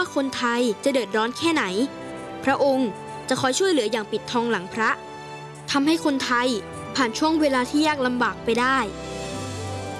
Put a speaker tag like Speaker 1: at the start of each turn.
Speaker 1: ว่าคนไทยจะเดือดร้อนแค่ไหนพระองค์จะคอยช่วยเหลืออย่างปิดทองหลังพระทำให้คนไทยผ่านช่วงเวลาที่ยากลำบากไปได้